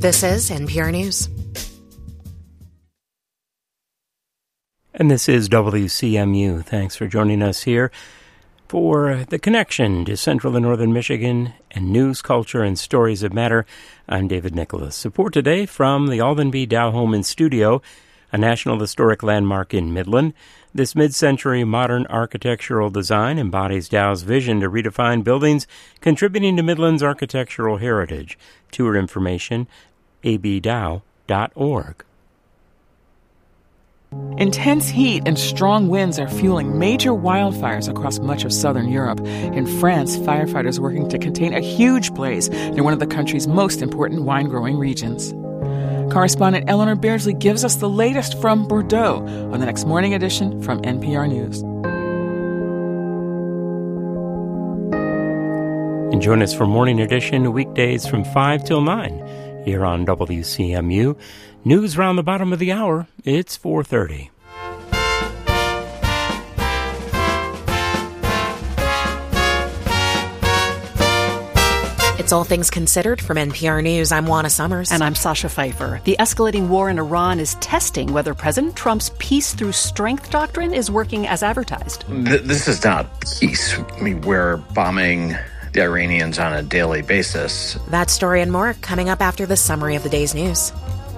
This is NPR News. And this is WCMU. Thanks for joining us here for The Connection to Central and Northern Michigan and news, culture, and stories that matter. I'm David Nicholas. Support today from the Alden B. Dow Home and Studio, a National Historic Landmark in Midland. This mid-century modern architectural design embodies Dow's vision to redefine buildings, contributing to Midland's architectural heritage. Tour information, abdow.org. Intense heat and strong winds are fueling major wildfires across much of southern Europe. In France, firefighters are working to contain a huge blaze near one of the country's most important wine-growing regions. Correspondent Eleanor Beardsley gives us the latest from Bordeaux on the next morning edition from NPR News. And join us for Morning Edition weekdays from 5 till 9 here on WCMU. News round the bottom of the hour. It's 4:30. It's All Things Considered from NPR News. I'm Juana Summers. And I'm Sasha Pfeiffer. The escalating war in Iran is testing whether President Trump's peace through strength doctrine is working as advertised. This is not peace. I mean, we're bombing the Iranians on a daily basis. That story and more coming up after the summary of the day's news.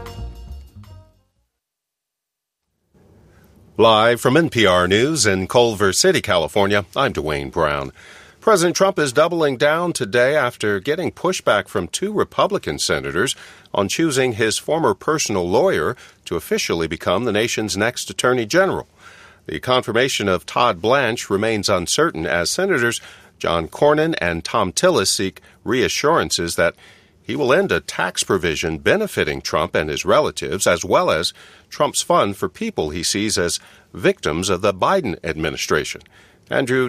Live from NPR News in Culver City, California, I'm Dwayne Brown. President Trump is doubling down today after getting pushback from two Republican senators on choosing his former personal lawyer to officially become the nation's next attorney general. The confirmation of Todd Blanche remains uncertain as Senators John Cornyn and Thom Tillis seek reassurances that he will end a tax provision benefiting Trump and his relatives, as well as Trump's fund for people he sees as victims of the Biden administration. Andrew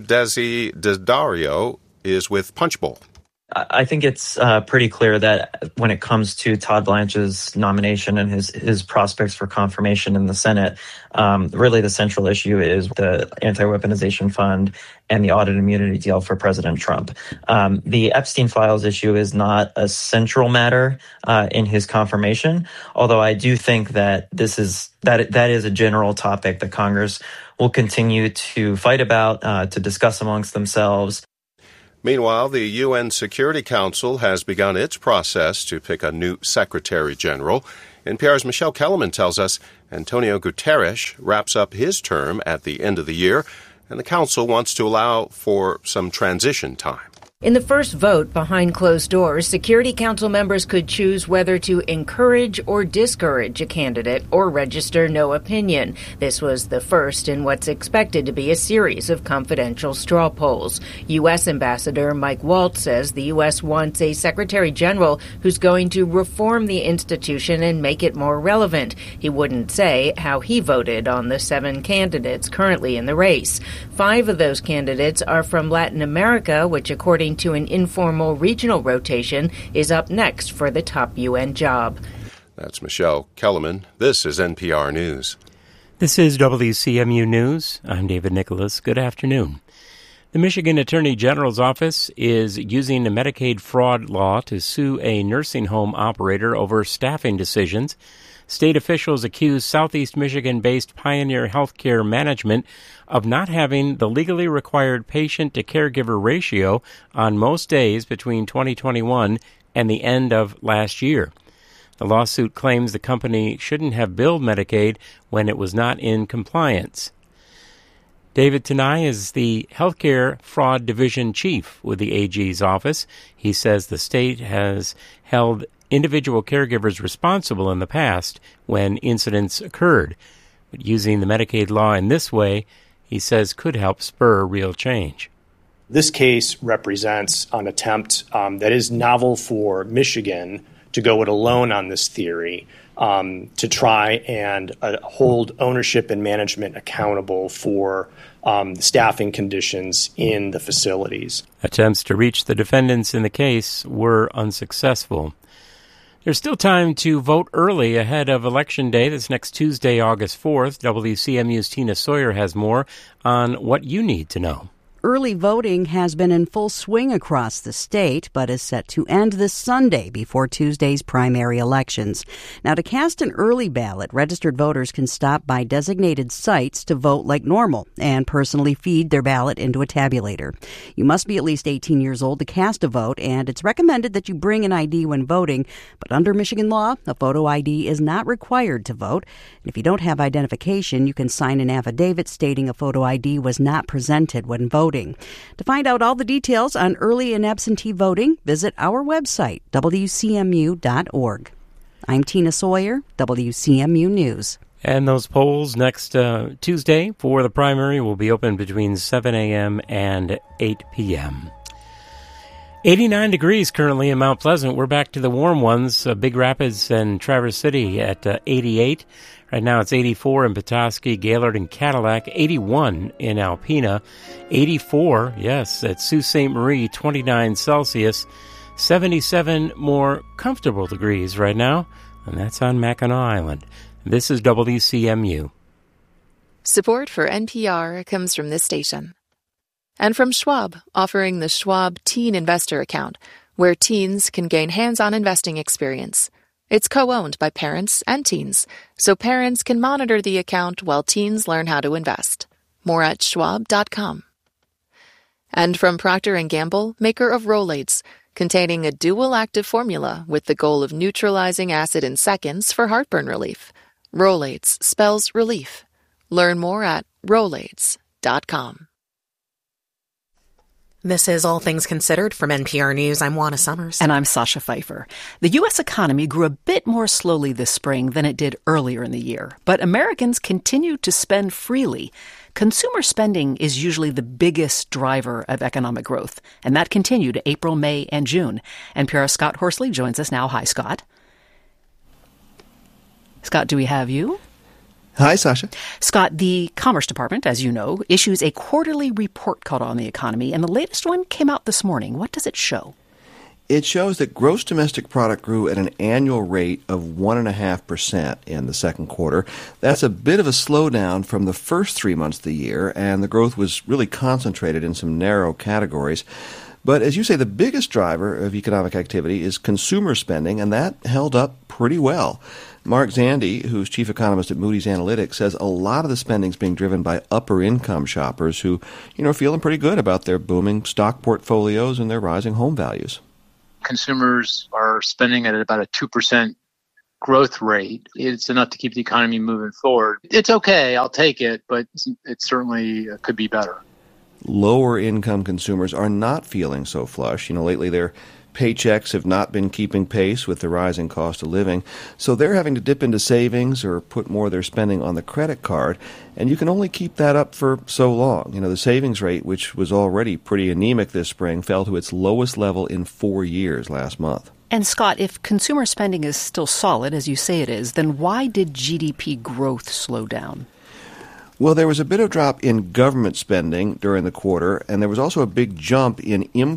Desiderio is with Punchbowl. I think it's pretty clear that when it comes to Todd Blanche's nomination and his prospects for confirmation in the Senate, really the central issue is the anti-weaponization fund and the audit immunity deal for President Trump. The Epstein files issue is not a central matter in his confirmation, although I do think that that is a general topic that Congress will continue to fight about, to discuss amongst themselves. Meanwhile, the UN Security Council has begun its process to pick a new Secretary General. NPR's Michelle Kellerman tells us Antonio Guterres wraps up his term at the end of the year, and the Council wants to allow for some transition time. In the first vote behind closed doors, Security Council members could choose whether to encourage or discourage a candidate or register no opinion. This was the first in what's expected to be a series of confidential straw polls. U.S. Ambassador Mike Waltz says the U.S. wants a Secretary General who's going to reform the institution and make it more relevant. He wouldn't say how he voted on the 7 candidates currently in the race. 5 of those candidates are from Latin America, which, according to an informal regional rotation, is up next for the top UN job. That's Michelle Kellerman. This is NPR News. This is WCMU News. I'm David Nicholas. Good afternoon. The Michigan Attorney General's office is using the Medicaid fraud law to sue a nursing home operator over staffing decisions. State officials accuse Southeast Michigan-based Pioneer Healthcare Management of not having the legally required patient-to-caregiver ratio on most days between 2021 and the end of last year. The lawsuit claims the company shouldn't have billed Medicaid when it was not in compliance. David Tanai is the Healthcare Fraud Division Chief with the AG's office. He says the state has held individual caregivers responsible in the past when incidents occurred. But using the Medicaid law in this way, he says, could help spur real change. This case represents an attempt that is novel for Michigan to go it alone on this theory, to try and hold ownership and management accountable for staffing conditions in the facilities. Attempts to reach the defendants in the case were unsuccessful. There's still time to vote early ahead of Election Day. This next Tuesday, August 4th. WCMU's Tina Sawyer has more on what you need to know. early voting has been in full swing across the state, but is set to end this Sunday before Tuesday's primary elections. Now, to cast an early ballot, registered voters can stop by designated sites to vote like normal and personally feed their ballot into a tabulator. You must be at least 18 years old to cast a vote, and it's recommended that you bring an ID when voting. But under Michigan law, a photo ID is not required to vote. And if you don't have identification, you can sign an affidavit stating a photo ID was not presented when voting. To find out all the details on early and absentee voting, visit our website, WCMU.org. I'm Tina Sawyer, WCMU News. And those polls next Tuesday for the primary will be open between 7 a.m. and 8 p.m. 89 degrees currently in Mount Pleasant. We're back to the warm ones. Big Rapids and Traverse City at 88. Right now it's 84 in Petoskey, Gaylord, and Cadillac. 81 in Alpena. 84, yes, at Sault Ste. Marie, 29 Celsius. 77 more comfortable degrees right now, and that's on Mackinac Island. This is WCMU. Support for NPR comes from this station. And from Schwab, offering the Schwab Teen Investor Account, where teens can gain hands-on investing experience. It's co-owned by parents and teens, so parents can monitor the account while teens learn how to invest. More at schwab.com. And from Procter & Gamble, maker of Rolaids, containing a dual active formula with the goal of neutralizing acid in seconds for heartburn relief. Rolaids spells relief. Learn more at Rolaids.com. This is All Things Considered from NPR News. I'm Juana Summers. And I'm Sasha Pfeiffer. The U.S. economy grew a bit more slowly this spring than it did earlier in the year, but Americans continue to spend freely. Consumer spending is usually the biggest driver of economic growth, and that continued April, May, and June. NPR's Scott Horsley joins us now. Hi, Scott. Scott, do we have you? Hi, Sasha. Scott, the Commerce Department, as you know, issues a quarterly report called On the Economy, and the latest one came out this morning. What does it show? It shows that gross domestic product grew at an annual rate of 1.5% in the second quarter. That's a bit of a slowdown from the first 3 months of the year, and the growth was really concentrated in some narrow categories. But as you say, the biggest driver of economic activity is consumer spending, and that held up pretty well. Mark Zandi, who's chief economist at Moody's Analytics, says a lot of the spending is being driven by upper-income shoppers who, are feeling pretty good about their booming stock portfolios and their rising home values. Consumers are spending at about a 2% growth rate. It's enough to keep the economy moving forward. It's okay, I'll take it, but it certainly could be better. Lower-income consumers are not feeling so flush. Lately their paychecks have not been keeping pace with the rising cost of living, so they're having to dip into savings or put more of their spending on the credit card, and you can only keep that up for so long. The savings rate, which was already pretty anemic this spring, fell to its lowest level in 4 years last month. And Scott, if consumer spending is still solid, as you say it is, then why did GDP growth slow down? Well, there was a bit of drop in government spending during the quarter, and there was also a big jump in